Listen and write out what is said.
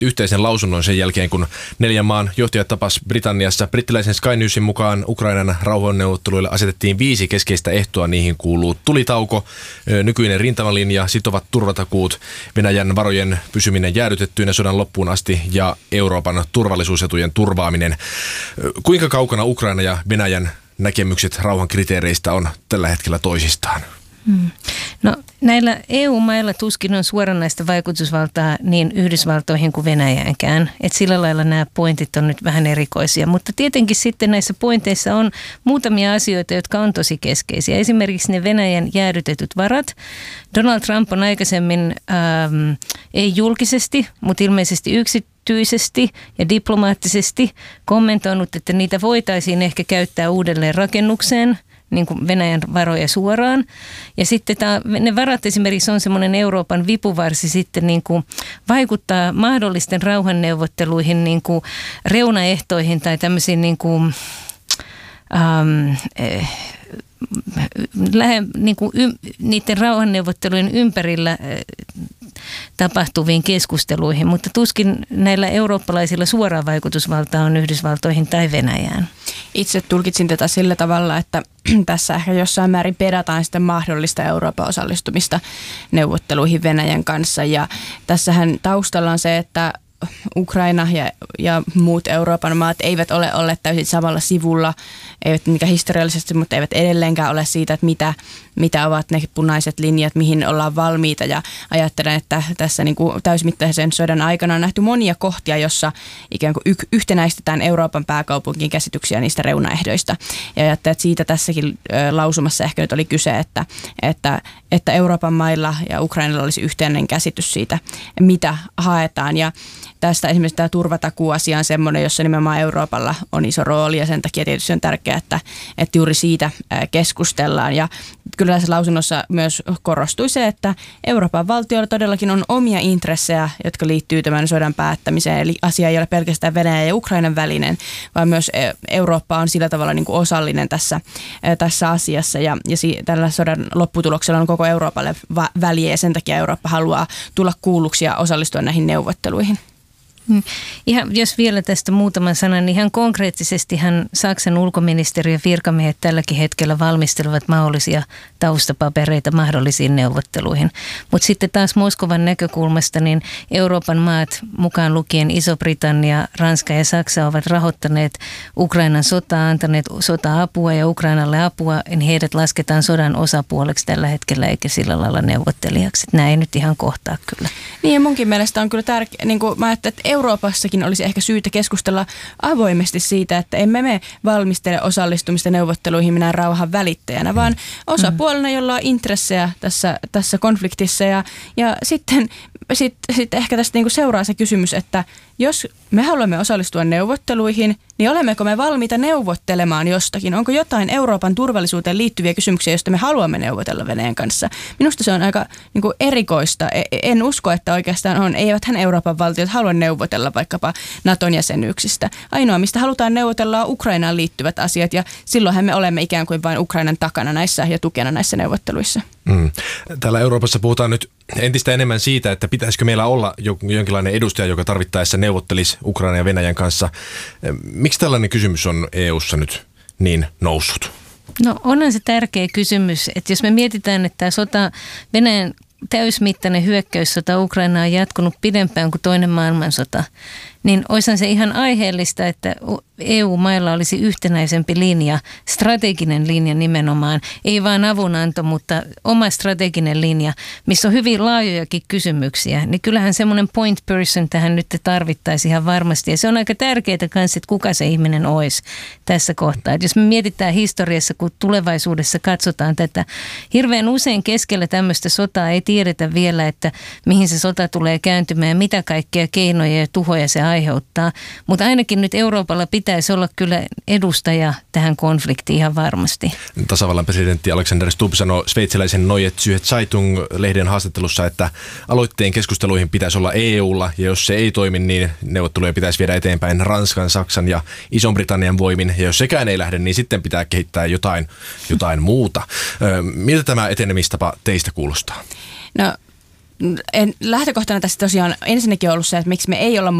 yhteisen lausunnon sen jälkeen, kun 4 maan johtajat tapas Britanniassa. Brittiläisen Sky Newsin mukaan Ukrainan rauhanneuvotteluille asetettiin 5 keskeistä ehtoa. Niihin kuuluu tulitauko, nykyinen rintamalinja, sitovat turvatakuut, Venäjän varojen pysyminen jäädytettyinä sodan loppuun asti ja Euroopan turvallisuusetujen turvaaminen. Kuinka kaukana Ukraina ja Venäjän näkemykset rauhan kriteereistä on tällä hetkellä toisistaan? No näillä EU-mailla tuskin on suoranaista vaikutusvaltaa niin Yhdysvaltoihin kuin Venäjäänkään. Et sillä lailla nämä pointit on nyt vähän erikoisia. Mutta tietenkin sitten näissä pointeissa on muutamia asioita, jotka on tosi keskeisiä. Esimerkiksi ne Venäjän jäädytetyt varat. Donald Trump on aikaisemmin, ei julkisesti, mutta ilmeisesti yksityisesti ja diplomaattisesti kommentoinut, että niitä voitaisiin ehkä käyttää uudelleen rakennukseen, niin kuin Venäjän varoja suoraan. Ja sitten ne varat esimerkiksi on semmoinen Euroopan vipuvarsi sitten niin kuin vaikuttaa mahdollisten rauhanneuvotteluihin niin kuin reunaehtoihin tai tämmöisiin niin kuin, niiden rauhanneuvottelujen ympärillä tapahtuviin keskusteluihin, mutta tuskin näillä eurooppalaisilla suoraa vaikutusvaltaa on Yhdysvaltoihin tai Venäjään. Itse tulkitsin tätä sillä tavalla, että tässä ehkä jossain määrin pedataan sitten mahdollista Euroopan osallistumista neuvotteluihin Venäjän kanssa. Ja tässähän taustalla on se, että Ukraina ja muut Euroopan maat eivät ole olleet täysin samalla sivulla, eivät mikä historiallisesti, mutta eivät edelleenkään ole siitä, että mitä ovat ne punaiset linjat, mihin ollaan valmiita. Ja ajattelen, että tässä niin kuin täysmittaisen sodan aikana on nähty monia kohtia, jossa ikään kuin yhtenäistetään Euroopan pääkaupunkin käsityksiä niistä reunaehdoista. Ja ajattelen, että siitä tässäkin lausumassa ehkä nyt oli kyse, että Euroopan mailla ja Ukrainalla olisi yhteinen käsitys siitä, mitä haetaan. Ja tästä esimerkiksi tämä turvatakuasia on semmoinen, jossa nimenomaan Euroopalla on iso rooli ja sen takia tietysti on tärkeää, että juuri siitä keskustellaan. Ja kyllä tässä lausunnossa myös korostui se, että Euroopan valtioilla todellakin on omia intressejä, jotka liittyy tämän sodan päättämiseen. Eli asia ei ole pelkästään Venäjän ja Ukrainan välinen, vaan myös Eurooppa on sillä tavalla niin kuin osallinen tässä asiassa. Ja tällä sodan lopputuloksella on koko Euroopalle väliä ja sen takia Eurooppa haluaa tulla kuulluksi ja osallistua näihin neuvotteluihin. Ihan, jos vielä tästä muutaman sanan, niin ihan konkreettisestihan Saksan ulkoministeriön virkamiehet tälläkin hetkellä valmistelevat mahdollisia taustapapereita mahdollisiin neuvotteluihin. Mutta sitten taas Moskovan näkökulmasta, niin Euroopan maat, mukaan lukien Iso-Britannia, Ranska ja Saksa, ovat rahoittaneet Ukrainan sotaa, antaneet sota-apua ja Ukrainalle apua, niin heidät lasketaan sodan osapuoleksi tällä hetkellä eikä sillä lailla neuvottelijaksi. Nämä ei nyt ihan kohtaa kyllä. Niin ja munkin mielestä on kyllä tärkeää, niin kuin mä ajattelen, että Euroopassakin olisi ehkä syytä keskustella avoimesti siitä, että emme me valmistele osallistumista neuvotteluihin minä rauhan välittäjänä, vaan osapuolena, jolla on intressejä tässä konfliktissa. Ja sitten ehkä tästä niin kuin seuraa se kysymys, että jos me haluamme osallistua neuvotteluihin, niin olemmeko me valmiita neuvottelemaan jostakin? Onko jotain Euroopan turvallisuuteen liittyviä kysymyksiä, joista me haluamme neuvotella Venäjän kanssa? Minusta se on aika niin kuin erikoista. En usko, että oikeastaan on. Eiväthän Euroopan valtiot halua neuvotella vaikkapa Naton jäsenyyksistä. Ainoa, mistä halutaan neuvotella, on Ukrainaan liittyvät asiat, ja silloinhan me olemme ikään kuin vain Ukrainan takana näissä ja tukena näissä neuvotteluissa. Täällä Euroopassa puhutaan nyt entistä enemmän siitä, että pitäisikö meillä olla jonkinlainen edustaja, joka tarvittaessa neuvottelisi Ukrainan ja Venäjän kanssa. Miksi tällainen kysymys on EU:ssa nyt niin noussut? No onhan se tärkeä kysymys, että jos me mietitään, että tämä Venäjän täysmittainen hyökkäyssota Ukrainaan on jatkunut pidempään kuin toinen maailmansota, niin olisihan se ihan aiheellista, että EU-mailla olisi yhtenäisempi linja, strateginen linja nimenomaan, ei vaan avunanto, mutta oma strateginen linja, missä on hyvin laajojakin kysymyksiä, niin kyllähän semmoinen point person tähän nyt tarvittaisiin ihan varmasti. Ja se on aika tärkeää kanssa, että kuka se ihminen olisi tässä kohtaa. Että jos me mietitään historiassa, kun tulevaisuudessa katsotaan tätä, hirveän usein keskellä tämmöistä sotaa ei tiedetä vielä, että mihin se sota tulee kääntymään ja mitä kaikkea keinoja ja tuhoja se aiheuttaa. Mutta ainakin nyt Euroopalla pitäisi olla kyllä edustaja tähän konfliktiin ihan varmasti. Tasavallan presidentti Alexander Stubb sanoi sveitsiläisen Neue Zürcher Zeitung-lehden haastattelussa, että aloitteen keskusteluihin pitäisi olla EUlla, ja jos se ei toimi, niin neuvotteluja pitäisi viedä eteenpäin Ranskan, Saksan ja Ison-Britannian voimin, ja jos sekään ei lähde, niin sitten pitää kehittää jotain muuta. Miltä tämä etenemistapa teistä kuulostaa? No, lähtökohtana tässä tosiaan ensinnäkin on ollut se, että miksi me ei olla